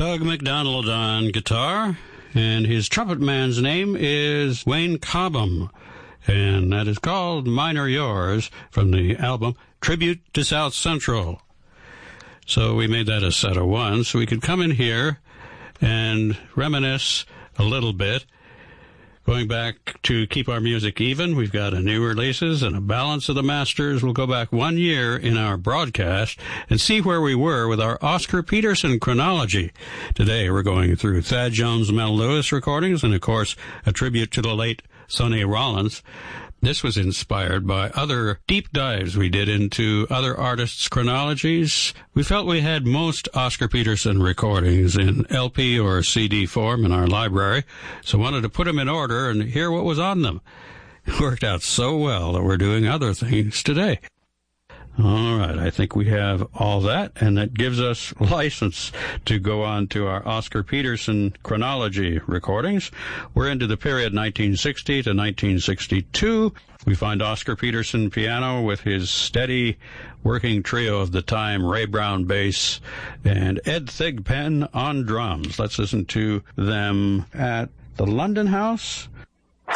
Doug McDonald on guitar, and his trumpet man's name is Wayne Cobham, and that is called Mine Are Yours from the album Tribute to South Central. So we made that a set of one, so we could come in here and reminisce a little bit. Going back to keep our music even, we've got a new releases and a balance of the masters. We'll go back 1 year in our broadcast and see where we were with our Oscar Peterson chronology. Today we're going through Thad Jones, Mel Lewis recordings, and of course a tribute to the late Sonny Rollins. This was inspired by other deep dives we did into other artists' chronologies. We felt we had most Oscar Peterson recordings in LP or CD form in our library, so wanted to put them in order and hear what was on them. It worked out so well that we're doing other things today. All right, I think we have all that, and that gives us license to go on to our Oscar Peterson chronology recordings. We're into the period 1960 to 1962. We find Oscar Peterson piano with his steady working trio of the time, Ray Brown bass, and Ed Thigpen on drums. Let's listen to them at the London House